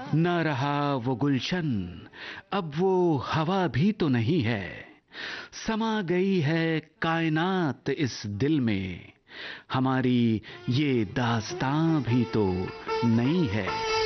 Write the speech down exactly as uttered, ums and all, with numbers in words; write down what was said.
न रहा वो गुलशन, अब वो हवा भी तो नहीं है। समा गई है कायनात इस दिल में, हमारी ये दास्तां भी तो नई है।